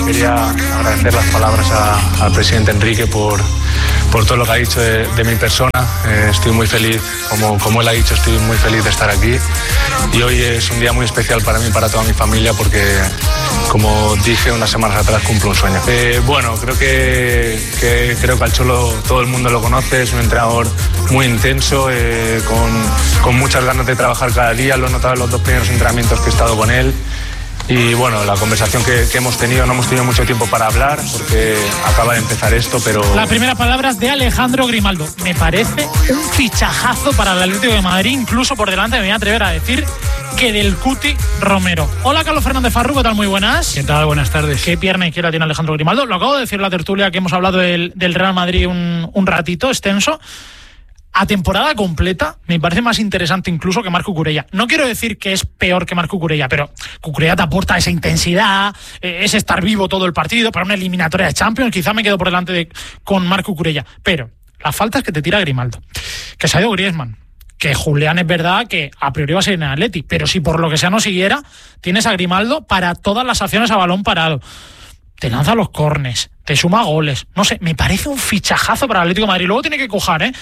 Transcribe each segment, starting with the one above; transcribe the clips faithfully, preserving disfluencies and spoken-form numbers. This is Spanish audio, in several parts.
quería agradecer las palabras a, al presidente Enrique por, por todo lo que ha dicho de, de mi persona. Eh, estoy muy feliz, como, como él ha dicho, estoy muy feliz de estar aquí. Y hoy es un día muy especial para mí y para toda mi familia porque, como dije unas semanas atrás, cumplo un sueño. Eh, bueno, creo que, que, creo que al Cholo todo el mundo lo conoce, es un entrenador muy intenso, eh, con, con muchas ganas de trabajar cada día, lo he notado en los dos primeros entrenamientos que he estado con él. Y bueno, la conversación que, que hemos tenido, no hemos tenido mucho tiempo para hablar porque acaba de empezar esto, pero... Las primeras palabras de Alejandro Grimaldo. Me parece un fichajazo para el Atlético de Madrid, incluso por delante me voy a atrever a decir que del Cuti Romero. Hola, Carlos Fernández Farru, ¿qué tal? Muy buenas. ¿Qué tal? Buenas tardes. ¿Qué pierna izquierda tiene Alejandro Grimaldo? Lo acabo de decir en la tertulia que hemos hablado del, del Real Madrid un, un ratito extenso. A temporada completa me parece más interesante incluso que Marc Cucurella. No quiero decir que es peor que Marc Cucurella, pero Cucurella te aporta esa intensidad, eh, ese estar vivo todo el partido para una eliminatoria de Champions. Quizá me quedo por delante de, con Marc Cucurella. Pero las faltas que te tira Grimaldo, que se ha ido Griezmann, que Julián es verdad que a priori va a ser en el Atleti, pero si por lo que sea no siguiera, tienes a Grimaldo para todas las acciones a balón parado. Te lanza los córners, te suma goles. No sé, me parece un fichajazo para el Atlético de Madrid. Luego tiene que cojar, ¿eh?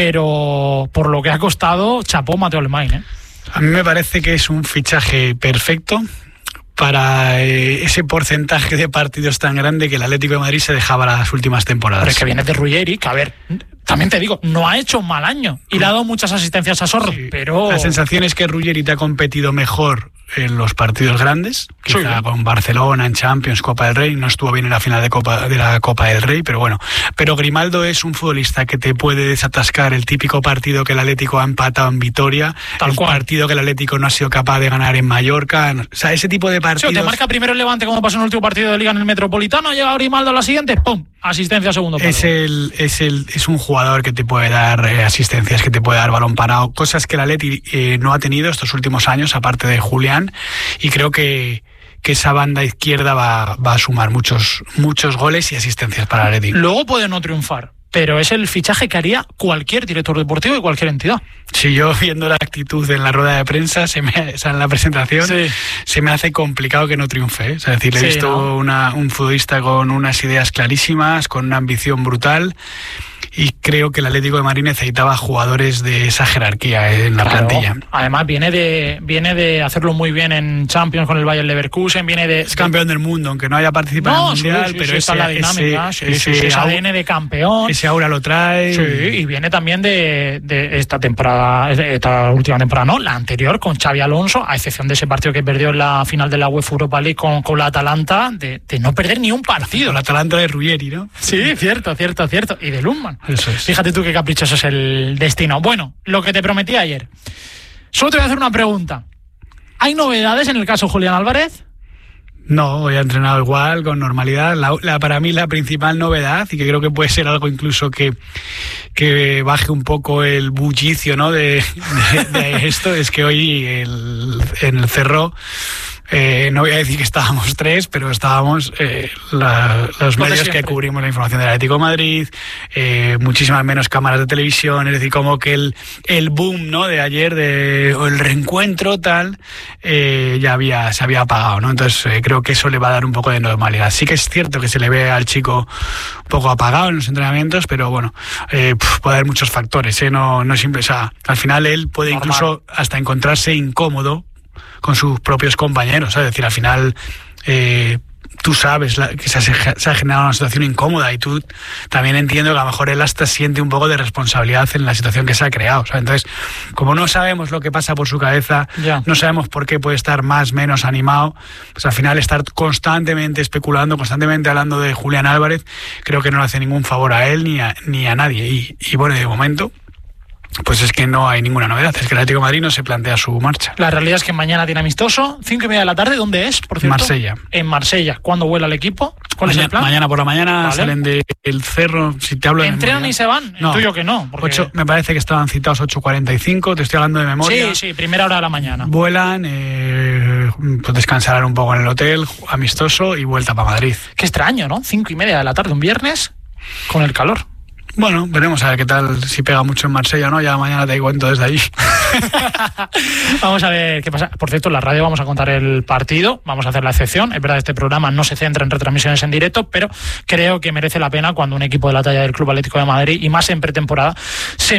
Pero por lo que ha costado, chapó Mateo Alemán, ¿eh? A mí me parece que es un fichaje perfecto para eh, ese porcentaje de partidos tan grande que el Atlético de Madrid se dejaba las últimas temporadas. Pero es que viene de Ruggeri, que a ver, también te digo, no ha hecho un mal año y le ha dado muchas asistencias a Sorro, sí, pero... La sensación es que Ruggeri te ha competido mejor en los partidos grandes, quizá sí, con Barcelona en Champions, Copa del Rey, no estuvo bien en la final de Copa de la Copa del Rey, pero bueno, pero Grimaldo es un futbolista que te puede desatascar el típico partido que el Atlético ha empatado en Vitoria, Tal el cual. partido que el Atlético no ha sido capaz de ganar en Mallorca, o sea, ese tipo de partidos... Sí, te marca primero el Levante como pasó en el último partido de Liga en el Metropolitano, llega Grimaldo a la siguiente, ¡pum!, asistencia segundo palo. Es, el, es, el, es un jugador que te puede dar eh, asistencias, que te puede dar balón parado, cosas que el Atleti eh, no ha tenido estos últimos años, aparte de Julián, y creo que, que esa banda izquierda va, va a sumar muchos, muchos goles y asistencias para el Atleti. Luego puede no triunfar, pero es el fichaje que haría cualquier director deportivo y cualquier entidad. Si yo viendo la actitud en la rueda de prensa, se me, o sea, en la presentación, sí. se me hace complicado que no triunfe, ¿eh? Es decir, le he sí, visto ¿no? una, un futbolista con unas ideas clarísimas, con una ambición brutal. Y creo que el Atlético de Madrid necesitaba jugadores de esa jerarquía en la claro. plantilla. Además viene de viene de hacerlo muy bien en Champions con el Bayer Leverkusen, viene de... Es campeón del mundo, aunque no haya participado no, en el Mundial, sí, sí, pero sí, ese, la dinámica, ese, sí, ese, sí, ese A D N de campeón. Ese aura lo trae. Sí, y viene también de, de esta temporada, esta última temporada, no, la anterior con Xabi Alonso, a excepción de ese partido que perdió en la final de la UEFA Europa League con, con la Atalanta, de, de no perder ni un partido. Con la Atalanta de Ruggeri, ¿no? Sí, cierto, cierto, cierto. Y de Lundmann. Eso es. Fíjate tú qué caprichoso es el destino. Bueno, lo que te prometí ayer. Solo te voy a hacer una pregunta. ¿Hay novedades en el caso Julián Álvarez? No, hoy ha entrenado igual, con normalidad. La, la, para mí la principal novedad, y que creo que puede ser algo incluso que, que baje un poco el bullicio, ¿no?, de, de, de esto, es que hoy el, en el Cerro... Eh, no voy a decir que estábamos tres, pero estábamos eh, la, los medios que cubrimos la información del Atlético de Madrid, eh, muchísimas menos cámaras de televisión, es decir, como que el, el boom, ¿no?, de ayer, de, o el reencuentro tal, eh, ya había, se había apagado, ¿no? Entonces eh, creo que eso le va a dar un poco de normalidad. Sí que es cierto que se le ve al chico un poco apagado en los entrenamientos, pero bueno, eh, puede haber muchos factores, ¿eh? No, no es simple, o sea, al final él puede Normal. incluso hasta encontrarse incómodo con sus propios compañeros, ¿sabes? Es decir, al final eh, tú sabes la, que se ha, se ha generado una situación incómoda y tú también entiendo que a lo mejor él hasta siente un poco de responsabilidad en la situación que se ha creado, ¿sabes? Entonces, como no sabemos lo que pasa por su cabeza, ya. no sabemos por qué puede estar más, menos animado, pues al final estar constantemente especulando, constantemente hablando de Julián Álvarez, creo que no le hace ningún favor a él ni a, ni a nadie. Y, y bueno, de momento... pues es que no hay ninguna novedad, es que el Atlético de Madrid no se plantea su marcha. La realidad es que mañana tiene amistoso, cinco y media de la tarde. ¿Dónde es, por cierto? Marsella. En Marsella. ¿Cuándo vuela el equipo? ¿Cuál mañana, es el plan? Mañana por la mañana vale. salen del Cerro, si te hablo de ¿Entrenan memoria. y se van? No. Intuyo que no. Porque... ocho, me parece que estaban citados ocho cuarenta y cinco, te estoy hablando de memoria. Sí, sí, primera hora de la mañana. Vuelan, eh, pues descansarán un poco en el hotel, amistoso y vuelta para Madrid. Qué extraño, ¿no? Cinco y media de la tarde, un viernes, con el calor. Bueno, veremos a ver qué tal, si pega mucho en Marsella o no, ya mañana te cuento desde allí. Vamos a ver qué pasa. Por cierto, en la radio vamos a contar el partido, vamos a hacer la excepción. Es verdad, este programa no se centra en retransmisiones en directo, pero creo que merece la pena cuando un equipo de la talla del Club Atlético de Madrid, y más en pretemporada, se